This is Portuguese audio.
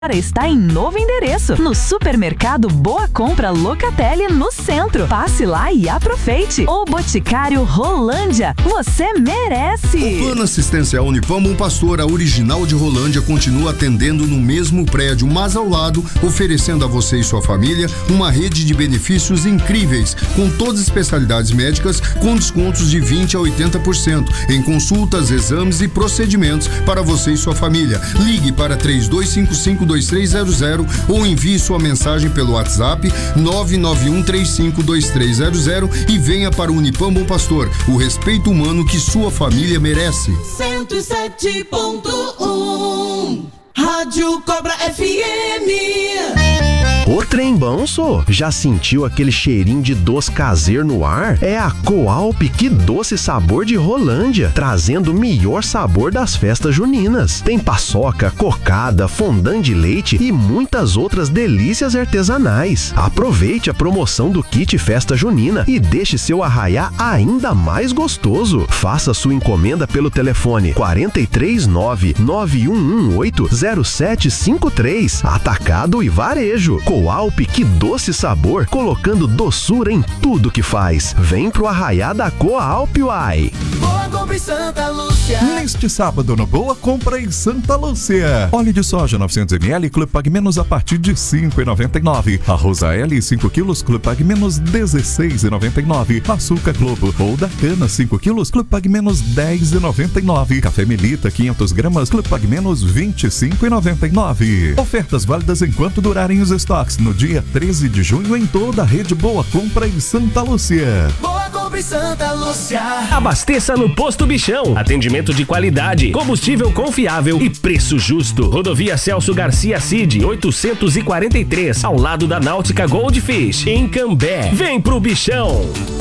está em novo endereço, no Supermercado Boa Compra Locatelli, no centro. Passe lá e aproveite. O Boticário Rolândia, você merece! O Plano Assistencial Unipam Bom Pastor, a original de Rolândia, continua atendendo no mesmo prédio, mas ao lado, oferecendo a você e sua família uma rede de benefícios incríveis, com todas as especialidades médicas, com descontos de 20% a 80%, em consultas, exames e procedimentos para você e sua família. Ligue para 3255-2300 ou envie sua mensagem pelo WhatsApp 991352300 e venha para o Unipam Bom Pastor, o respeito humano que sua família merece. 107.1 Rádio Cobra FM. O trem bom, sô. Já sentiu aquele cheirinho de doce caseiro no ar? É a Coalp, que doce sabor de Rolândia, trazendo o melhor sabor das festas juninas. Tem paçoca, cocada, fondant de leite e muitas outras delícias artesanais. Aproveite a promoção do kit festa junina e deixe seu arraiá ainda mais gostoso. Faça sua encomenda pelo telefone 439-9118-0753. Atacado e varejo. Coalp, que doce sabor, colocando doçura em tudo que faz. Vem pro arraiá da Coalp, uai! Boa Compra em Santa Lúcia. Neste sábado no Boa Compra em Santa Lúcia. Óleo de soja 900ml Clube Pague Menos a partir de R$ 5,99. Arroz AL 5 kg Clube Pague Menos R$ 16,99. Açúcar Globo ou da Cana 5 kg Clube Pague Menos R$ 10,99. Café Melita 500 gramas Clube Pague Menos R$ 25,99. Ofertas válidas enquanto durarem os estoques no dia 13 de junho em toda a rede Boa Compra em Santa Lúcia. Boa Compra em Santa Lúcia. Abasteça no Posto Bichão. Atendimento de qualidade, combustível confiável e preço justo. Rodovia Celso Garcia Cid, 843, ao lado da Náutica Goldfish, em Cambé. Vem pro Bichão.